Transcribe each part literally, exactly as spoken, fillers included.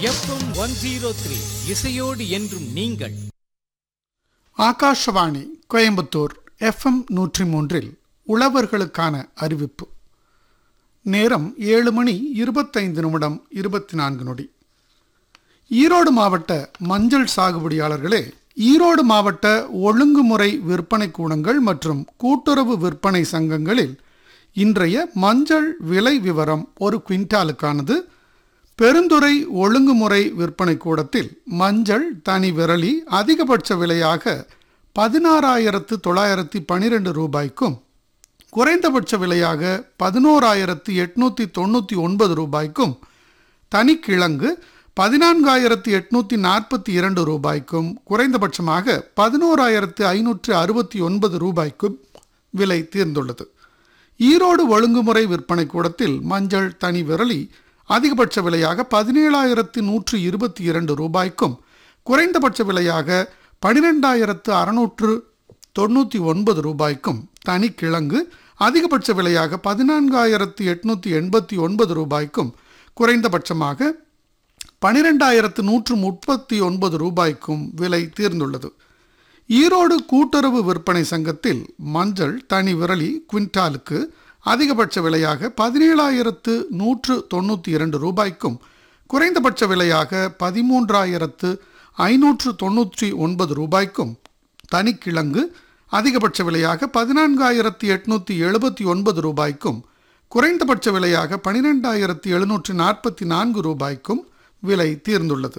FM one zero three இசையோடு என்றும் நீங்கள். ஆகாஷவாணி கோயம்புத்தூர் எஃப்எம் நூற்றி மூன்றில் உழவர்களுக்கான அறிவிப்பு. நேரம் ஏழு மணி இருபத்தைந்து நிமிடம் இருபத்தி நான்கு நொடி. ஈரோடு மாவட்ட மஞ்சள் சாகுபடியாளர்களே, ஈரோடு மாவட்ட ஒழுங்குமுறை விற்பனை கூடங்கள் மற்றும் கூட்டுறவு விற்பனை சங்கங்களில் இன்றைய மஞ்சள் விலை விவரம் ஒரு குவிண்டாலுக்கானது. பெருந்துறை ஒழுங்குமுறை விற்பனை கூடத்தில் மஞ்சள் தனி விரலி அதிகபட்ச விலையாக பதினாறாயிரத்து தொள்ளாயிரத்தி பனிரெண்டு ரூபாய்க்கும், குறைந்தபட்ச விலையாக பதினோராயிரத்து எட்நூற்றி தொண்ணூற்றி ஒன்பது ரூபாய்க்கும், தனிக்கிழங்கு பதினான்காயிரத்து எட்நூற்றி நாற்பத்தி இரண்டு ரூபாய்க்கும், குறைந்தபட்சமாக பதினோராயிரத்து ஐநூற்று அறுபத்தி ஒன்பது ரூபாய்க்கும் விலை தீர்ந்துள்ளது. ஈரோடு ஒழுங்குமுறை விற்பனை கூடத்தில் மஞ்சள் தனி விரலி அதிகபட்ச விலையாக பதினேழாயிரத்து நூற்று இருபத்தி இரண்டு ரூபாய்க்கும், குறைந்தபட்ச விலையாக பனிரெண்டாயிரத்து அறுநூற்று தொண்ணூற்றி ஒன்பது ரூபாய்க்கும், தனிக்கிழங்கு அதிகபட்ச விலையாக பதினான்காயிரத்து எட்நூற்றி எண்பத்தி ஒன்பது ரூபாய்க்கும், குறைந்தபட்சமாக பனிரெண்டாயிரத்து நூற்று முப்பத்தி ஒன்பது ரூபாய்க்கும் விலை தீர்ந்துள்ளது. ஈரோடு கூட்டுறவு விற்பனை சங்கத்தில் மஞ்சள் தனி விரலி குவிண்டாலுக்கு அதிகபட்ச விலையாக பதினேழாயிரத்து நூற்று தொண்ணூற்றி இரண்டு ரூபாய்க்கும், குறைந்தபட்ச விலையாக பதிமூன்றாயிரத்து ஐநூற்று தொண்ணூற்றி ஒன்பது ரூபாய்க்கும், தனிக்கிழங்கு அதிகபட்ச விலையாக பதினான்காயிரத்து எட்நூற்றி எழுபத்தி ஒன்பது ரூபாய்க்கும், குறைந்தபட்ச விலையாக பனிரெண்டாயிரத்து எழுநூற்று நாற்பத்தி நான்கு ரூபாய்க்கும் விலை தீர்ந்துள்ளது.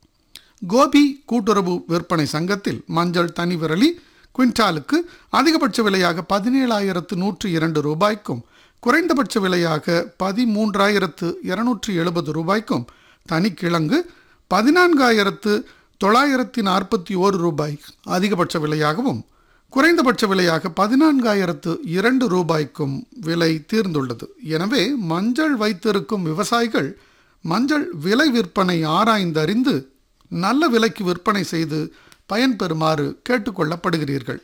கோபி கூட்டுறவு விற்பனை சங்கத்தில் மஞ்சள் தனி விரலி குவிண்டாலுக்கு அதிகபட்ச விலையாக பதினேழாயிரத்து நூற்று இரண்டு ரூபாய்க்கும், குறைந்தபட்ச விலையாக பதிமூன்றாயிரத்து இருநூற்றி எழுபது ரூபாய்க்கும், தனிக்கிழங்கு பதினான்காயிரத்து தொள்ளாயிரத்தி நாற்பத்தி ஓரு ரூபாய் அதிகபட்ச விலையாகவும், குறைந்தபட்ச விலையாக பதினான்காயிரத்து இரண்டு ரூபாய்க்கும் விலை தீர்ந்துள்ளது. எனவே மஞ்சள் வைத்திருக்கும் விவசாயிகள் மஞ்சள் விலை விற்பனை ஆராய்ந்தறிந்து நல்ல விலைக்கு விற்பனை செய்து பயன்பெறுமாறு கேட்டுக்கொள்ளப்படுகிறீர்கள்.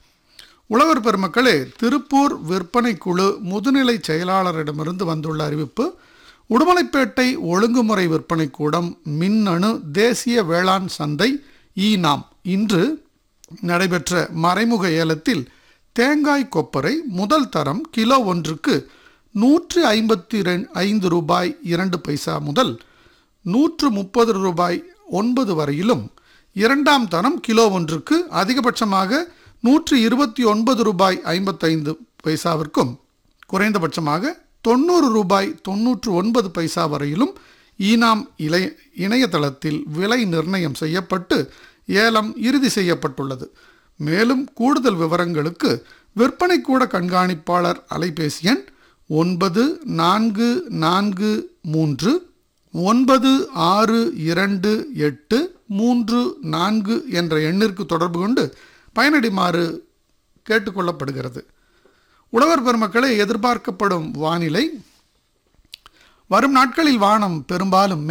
உழவர் பெருமக்களே, திருப்பூர் விற்பனை குழு முதுநிலை செயலாளரிடமிருந்து வந்துள்ள அறிவிப்பு. உடுமலைப்பேட்டை ஒழுங்குமுறை விற்பனை கூடம் மின்னணு தேசிய வேளாண் சந்தை ஈனாம் இன்று நடைபெற்ற மறைமுக ஏலத்தில் தேங்காய் கொப்பரை முதல் தரம் கிலோ ஒன்றுக்கு நூற்று ஐம்பத்தி ஐந்து ரூபாய் இரண்டு பைசா முதல் நூற்று முப்பது ரூபாய் ஒன்பது வரையிலும், இரண்டாம் தரம் கிலோ ஒன்றுக்கு அதிகபட்சமாக நூற்று இருபத்தி ஒன்பது ரூபாய் ஐம்பத்தைந்து பைசாவிற்கும், குறைந்தபட்சமாக தொண்ணூறு ரூபாய் தொன்னூற்று ஒன்பது பைசா வரையிலும் ஈனாம் இலை இணையதளத்தில் விலை நிர்ணயம் செய்யப்பட்டு ஏலம் இறுதி செய்யப்பட்டுள்ளது. மேலும் கூடுதல் விவரங்களுக்கு விற்பனை கூட கண்காணிப்பாளர் அலைபேசி எண் ஒன்பது நான்கு நான்கு மூன்று ஒன்பது ஆறு இரண்டு எட்டு மூன்று நான்கு என்ற எண்ணிற்கு தொடர்பு கொண்டு பயனடைமாறு கேட்டுக்கொள்ளப்படுகிறது. உழவர் பெருமக்களை, எதிர்பார்க்கப்படும் வானிலை. வரும் நாட்களில் வானம் பெரும்பாலும்